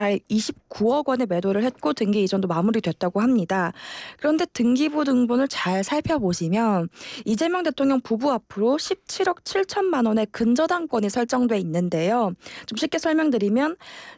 29억 원의 매도를 했고 등기 이전도 마무리됐다고 합니다. 그런데 등기부 등본을 잘 살펴보시면 이재명 대통령 부부 앞으로 17억 7천만 원의 근저당권이 설정돼 있는데요. 좀 쉽게 설명드리면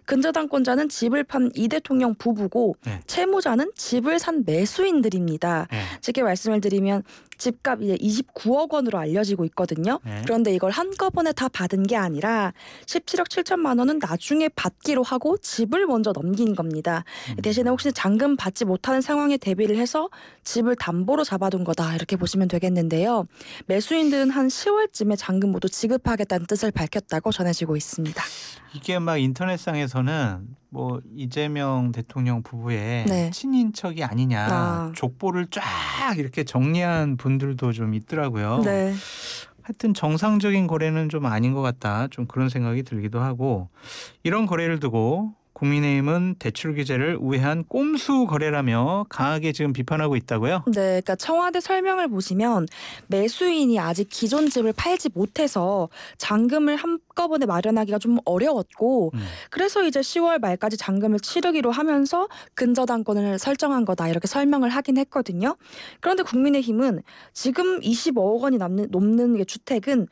근저당권자는 집을 판 이 대통령 부부고 네. 채무자는 집을 산 매수인들입니다. 네. 쉽게 말씀을 드리면 집값 이제 29억 원으로 알려지고 있거든요. 네. 그런데 이걸 한꺼번에 다 받은 게 아니라 17억 7천만 원은 나중에 받기로 하고 집을 먼저 넘긴 겁니다. 대신에 혹시 잔금 받지 못하는 상황에 대비를 해서 집을 담보로 잡아둔 거다 이렇게 보시면 되겠는데요. 매수인들은 한 10월쯤에 잔금 모두 지급하겠다는 뜻을 밝혔다고 전해지고 있습니다. 이게 막 인터넷상에서는 뭐 이재명 대통령 부부의 네. 친인척이 아니냐 족보를 쫙 이렇게 정리한 분들도 좀 있더라고요. 네. 하여튼 정상적인 거래는 좀 아닌 것 같다. 좀 그런 생각이 들기도 하고 이런 거래를 두고 국민의힘은 대출 규제를 우회한 꼼수 거래라며 강하게 지금 비판하고 있다고요? 네, 그러니까 청와대 설명을 보시면 매수인이 아직 기존 집을 팔지 못해서 잔금을 한꺼번에 마련하기가 좀 어려웠고 그래서 이제 10월 말까지 잔금을 치르기로 하면서 근저당권을 설정한 거다 이렇게 설명을 하긴 했거든요. 그런데 국민의힘은 지금 25억 원이 넘는 게 주택은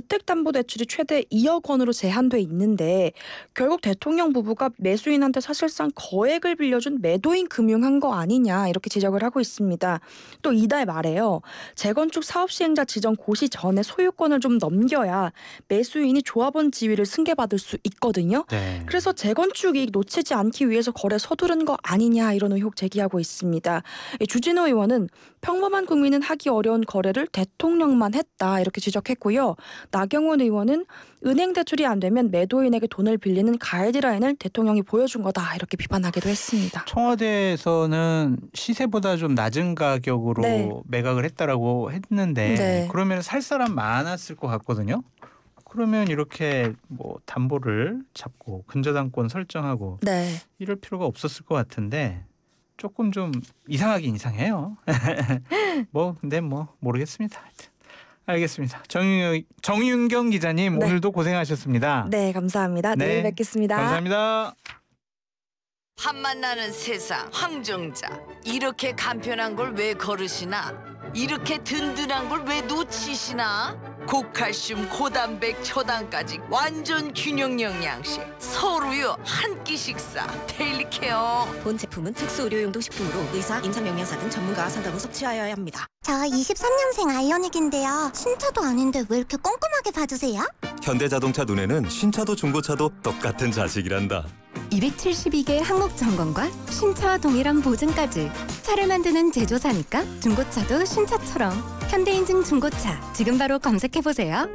주택담보대출이 최대 2억 원으로 제한돼 있는데 결국 대통령 부부가 매수인한테 사실상 거액을 빌려준 매도인 금융한 거 아니냐 이렇게 지적을 하고 있습니다. 또 이달 말에요. 재건축 사업시행자 지정 고시 전에 소유권을 좀 넘겨야 매수인이 조합원 지위를 승계받을 수 있거든요. 네. 그래서 재건축 이익 놓치지 않기 위해서 거래 서두른 거 아니냐 이런 의혹 제기하고 있습니다. 주진우 의원은 평범한 국민은 하기 어려운 거래를 대통령만 했다 이렇게 지적했고요. 나경원 의원은 은행 대출이 안 되면 매도인에게 돈을 빌리는 가이드라인을 대통령이 보여준 거다 이렇게 비판하기도 했습니다. 청와대에서는 시세보다 좀 낮은 가격으로 네. 매각을 했다라고 했는데 네. 그러면 살 사람 많았을 것 같거든요. 그러면 이렇게 뭐 담보를 잡고 근저당권 설정하고 네. 이럴 필요가 없었을 것 같은데 조금 좀 이상하긴 이상해요. 근데 모르겠습니다. 알겠습니다. 정윤경 기자님 네. 오늘도 고생하셨습니다. 네, 감사합니다. 네. 내일 뵙겠습니다. 감사합니다. 밥맛 나는 세상 황정자 이렇게 간편한 걸 왜 거르시나 이렇게 든든한 걸 왜 놓치시나 고칼슘 고단백 초당까지 완전 균형 영양식 서울우유 한 끼 식사 데일리 케어. 본 제품은 특수 의료용도 식품으로 의사, 임상영양사 등 전문가와 상담 후 섭취하여야 합니다. 저 23년생 아이오닉인데요. 신차도 아닌데 왜 이렇게 꼼꼼하게 봐주세요? 현대자동차 눈에는 신차도 중고차도 똑같은 자식이란다. 272개 항목 점검과 신차와 동일한 보증까지. 차를 만드는 제조사니까 중고차도 신차처럼. 현대인증 중고차 지금 바로 검색해보세요.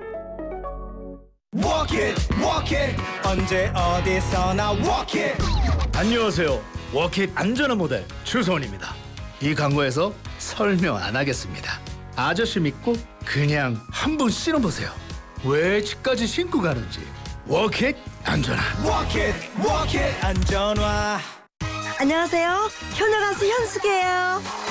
Walk it, walk it. 언제 어디서나 walk it. 안녕하세요. 워킷 안전한 모델 추성훈입니다. 이 광고에서 설명 안 하겠습니다. 아저씨 믿고 그냥 한번 신어보세요. 왜 집까지 신고 가는지. 워킷 안전한. Walk it, walk it. 안전화. 안녕하세요. 효녀 가수 현숙이에요.